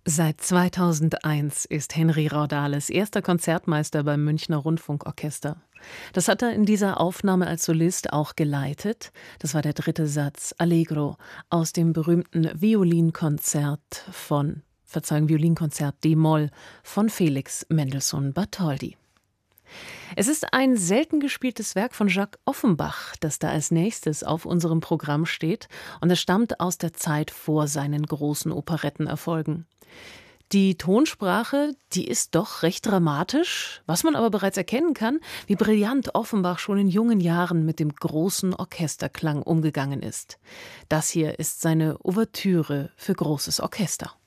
Seit 2001 ist Henry Raudales erster Konzertmeister beim Münchner Rundfunkorchester. Das hat er in dieser Aufnahme als Solist auch geleitet. Das war der dritte Satz, Allegro, aus dem berühmten Violinkonzert D-Moll von Felix Mendelssohn Bartholdy. Es ist ein selten gespieltes Werk von Jacques Offenbach, das da als nächstes auf unserem Programm steht, und es stammt aus der Zeit vor seinen großen Operettenerfolgen. Die Tonsprache, die ist doch recht dramatisch, was man aber bereits erkennen kann, wie brillant Offenbach schon in jungen Jahren mit dem großen Orchesterklang umgegangen ist. Das hier ist seine Ouvertüre für großes Orchester.